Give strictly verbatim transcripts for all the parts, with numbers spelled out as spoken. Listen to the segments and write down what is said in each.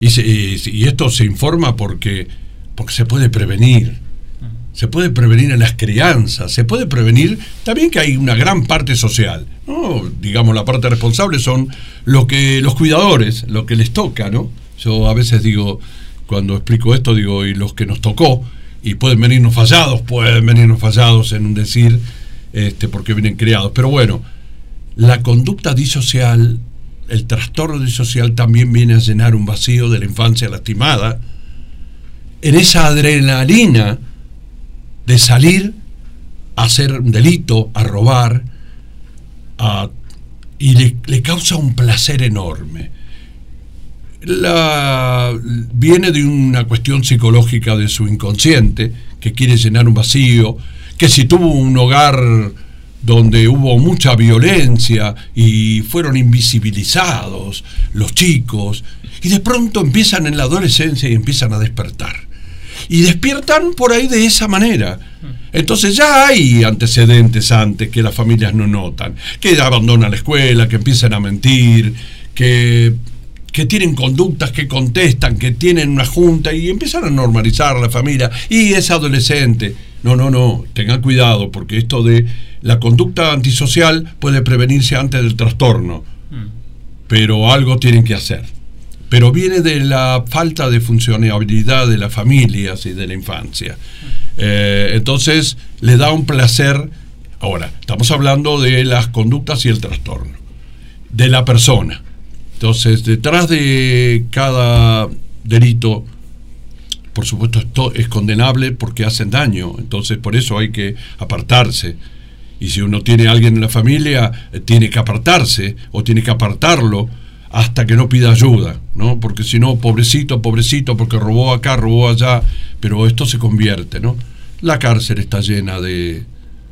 Y, se, y, y esto se informa porque, porque se puede prevenir. Se puede prevenir en las crianzas, se puede prevenir también que hay una gran parte social, ¿no? Digamos, la parte responsable son lo que, los cuidadores, lo que les toca, ¿no? Yo a veces digo, cuando explico esto, digo, y los que nos tocó, y pueden venirnos fallados, pueden venirnos fallados en un decir, este, porque vienen criados. Pero bueno, la conducta disocial, el trastorno disocial también viene a llenar un vacío de la infancia lastimada, en esa adrenalina de salir a hacer un delito, a robar, a, y le, le causa un placer enorme. La, viene de una cuestión psicológica de su inconsciente, que quiere llenar un vacío, que si tuvo un hogar donde hubo mucha violencia y fueron invisibilizados los chicos, y de pronto empiezan en la adolescencia y empiezan a despertar. Y despiertan por ahí de esa manera. Entonces ya hay antecedentes antes que las familias no notan, que abandonan la escuela, que empiezan a mentir, que, que tienen conductas que contestan, que tienen una junta y empiezan a normalizar la familia. Y es adolescente. No, no, no, tengan cuidado, porque esto de la conducta antisocial puede prevenirse antes del trastorno. Pero algo tienen que hacer. Pero viene de la falta de funcionabilidad de las familias y de la infancia. Eh, entonces, le da un placer. Ahora, estamos hablando de las conductas y el trastorno, de la persona. Entonces, detrás de cada delito, por supuesto, esto es condenable porque hacen daño. Entonces, por eso hay que apartarse. Y si uno tiene a alguien en la familia, eh, tiene que apartarse o tiene que apartarlo hasta que no pida ayuda, ¿no? Porque si no, pobrecito, pobrecito, porque robó acá, robó allá, pero esto se convierte, ¿no? La cárcel está llena de,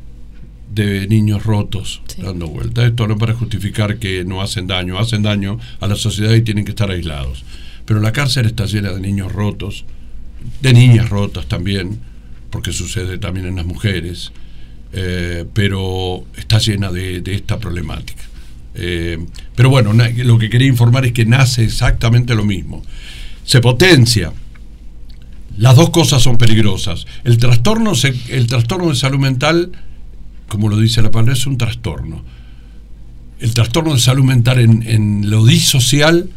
de niños rotos, sí, dando vueltas. Esto no para justificar que no hacen daño, hacen daño a la sociedad y tienen que estar aislados. Pero la cárcel está llena de niños rotos, de niñas rotas también, porque sucede también en las mujeres, eh, pero está llena de, de esta problemática. Eh, pero bueno, lo que quería informar es que nace exactamente lo mismo. Se potencia. Las dos cosas son peligrosas. El trastorno, se, el trastorno de salud mental, como lo dice la palabra, es un trastorno. El trastorno de salud mental en, en lo disocial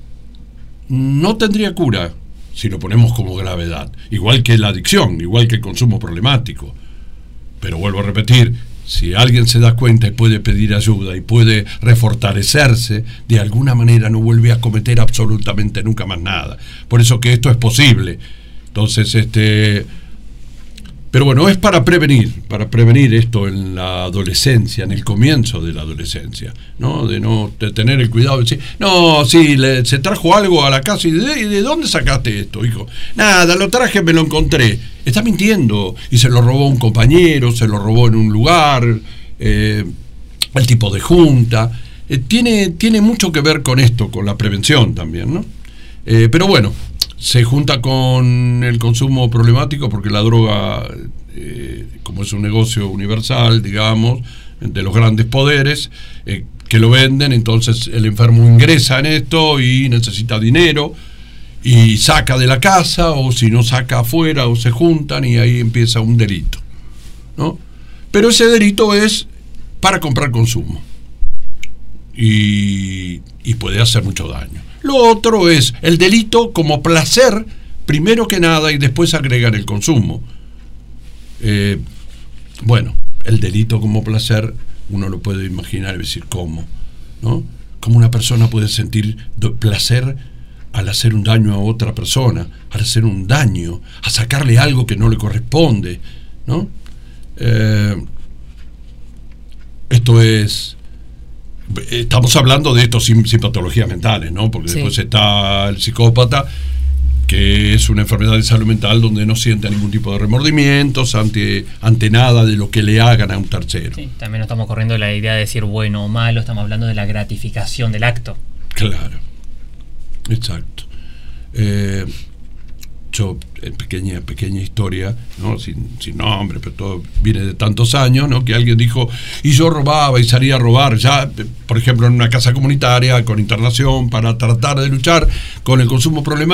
no tendría cura si lo ponemos como gravedad. Igual que la adicción, igual que el consumo problemático. Pero vuelvo a repetir, si alguien se da cuenta y puede pedir ayuda y puede refortalecerse, de alguna manera no vuelve a cometer absolutamente nunca más nada. Por eso que esto es posible. Entonces, este... Pero bueno, es para prevenir, para prevenir esto en la adolescencia, en el comienzo de la adolescencia, ¿no? De no de tener el cuidado de decir, no, sí, le, se trajo algo a la casa y ¿de, ¿de dónde sacaste esto, hijo? Nada, lo traje, me lo encontré. Está mintiendo, y se lo robó un compañero, se lo robó en un lugar, eh, el tipo de junta. Eh, tiene, tiene mucho que ver con esto, con la prevención también, ¿no? Eh, pero bueno, se junta con el consumo problemático porque la droga, eh, como es un negocio universal, digamos, de los grandes poderes, eh, que lo venden, entonces el enfermo ingresa en esto y necesita dinero y saca de la casa, o si no saca afuera, o se juntan y ahí empieza un delito, ¿no? Pero ese delito es para comprar consumo y, y puede hacer mucho daño. Lo otro es el delito como placer, primero que nada, y después agregar el consumo. Eh, bueno, el delito como placer, uno lo puede imaginar y decir cómo, ¿no? Cómo una persona puede sentir placer al hacer un daño a otra persona, al hacer un daño, a sacarle algo que no le corresponde, ¿no? Eh, esto es... Estamos hablando de esto sin, sin patologías mentales, ¿no? Porque sí, después está el psicópata, que es una enfermedad de salud mental donde no siente ningún tipo de remordimientos ante, ante nada de lo que le hagan a un tercero. Sí, también no estamos corriendo la idea de decir bueno o malo, estamos hablando de la gratificación del acto. Claro, exacto. Eh, yo, pequeña, pequeña historia, ¿no? Sin, sin nombre, pero todo viene de tantos años, ¿no? Que alguien dijo, y yo robaba y salía a robar, ya, por ejemplo, en una casa comunitaria con internación para tratar de luchar con el consumo problemático.